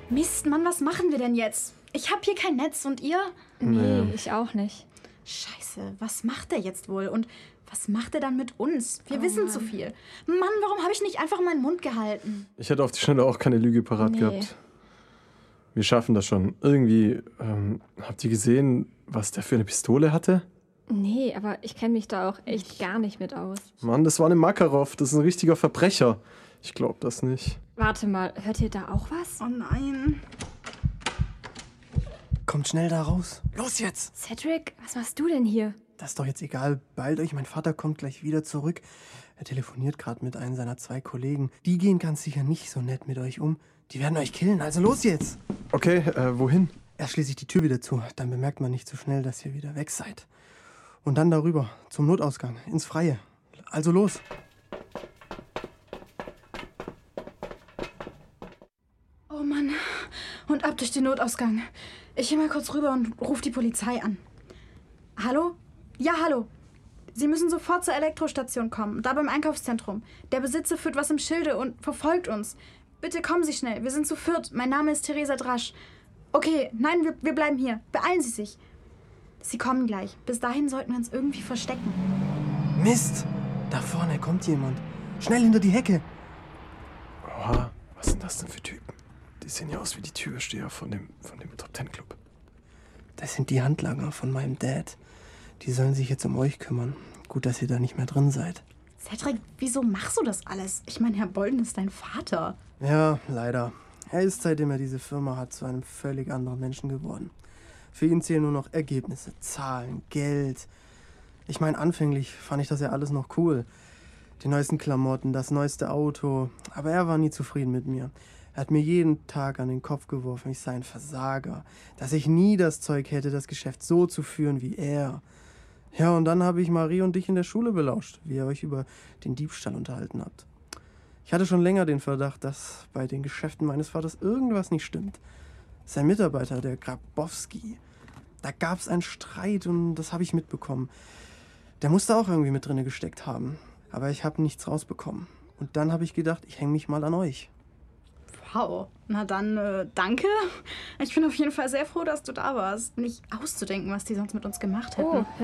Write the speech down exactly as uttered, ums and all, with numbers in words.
Mist, Mann, was machen wir denn jetzt? Ich hab hier kein Netz und ihr? Nee, Ja. ich auch nicht. Scheiße, was macht er jetzt wohl? Und was macht er dann mit uns? Wir Oh wissen Mann. zu viel. Mann, warum habe ich nicht einfach meinen Mund gehalten? Ich hätte auf die Schnelle auch keine Lüge parat Nee. gehabt. Wir schaffen das schon. Irgendwie, ähm, habt ihr gesehen, was der für eine Pistole hatte? Nee, aber ich kenne mich da auch echt gar nicht mit aus. Mann, das war eine Makarov. Das ist ein richtiger Verbrecher. Ich glaub das nicht. Warte mal, hört ihr da auch was? Oh nein. Kommt schnell da raus. Los jetzt! Cedric, was machst du denn hier? Das ist doch jetzt egal. Beeilt euch, mein Vater kommt gleich wieder zurück. Er telefoniert gerade mit einem seiner zwei Kollegen. Die gehen ganz sicher nicht so nett mit euch um. Die werden euch killen, also los jetzt! Okay, äh, wohin? Erst schließe ich die Tür wieder zu, dann bemerkt man nicht so schnell, dass ihr wieder weg seid. Und dann darüber, zum Notausgang, ins Freie. Also los! Oh Mann. Und ab durch den Notausgang. Ich geh mal kurz rüber und ruf die Polizei an. Hallo? Ja, hallo. Sie müssen sofort zur Elektrostation kommen, da beim Einkaufszentrum. Der Besitzer führt was im Schilde und verfolgt uns. Bitte kommen Sie schnell, wir sind zu viert. Mein Name ist Theresa Drasch. Okay, nein, wir, wir bleiben hier. Beeilen Sie sich. Sie kommen gleich. Bis dahin sollten wir uns irgendwie verstecken. Mist! Da vorne kommt jemand. Schnell hinter die Hecke! Oha, was sind das denn für Typen? Die sehen ja aus wie die Türsteher von dem, von dem Top Ten Club. Das sind die Handlanger von meinem Dad. Die sollen sich jetzt um euch kümmern. Gut, dass ihr da nicht mehr drin seid. Cedric, wieso machst du das alles? Ich meine, Herr Bolden ist dein Vater. Ja, leider. Er ist, seitdem er diese Firma hat, zu einem völlig anderen Menschen geworden. Für ihn zählen nur noch Ergebnisse, Zahlen, Geld. Ich meine, anfänglich fand ich das ja alles noch cool. Die neuesten Klamotten, das neueste Auto. Aber er war nie zufrieden mit mir. Er hat mir jeden Tag an den Kopf geworfen, ich sei ein Versager. Dass ich nie das Zeug hätte, das Geschäft so zu führen wie er. Ja, und dann habe ich Marie und dich in der Schule belauscht, wie ihr euch über den Diebstahl unterhalten habt. Ich hatte schon länger den Verdacht, dass bei den Geschäften meines Vaters irgendwas nicht stimmt. Sein Mitarbeiter, der Grabowski, da gab es einen Streit und das habe ich mitbekommen. Der musste auch irgendwie mit drinne gesteckt haben. Aber ich habe nichts rausbekommen. Und dann habe ich gedacht, ich hänge mich mal an euch. Wow. Na dann, äh, danke. Ich bin auf jeden Fall sehr froh, dass du da warst. Nicht auszudenken, was die sonst mit uns gemacht hätten. Oh,